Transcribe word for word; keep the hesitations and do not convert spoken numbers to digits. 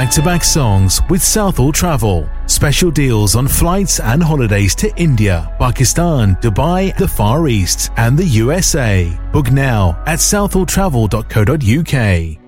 back-to-back songs with Southall Travel. Special deals on flights and holidays to India, Pakistan, Dubai, the Far East and the U S A. Book now at southall travel dot co dot uk.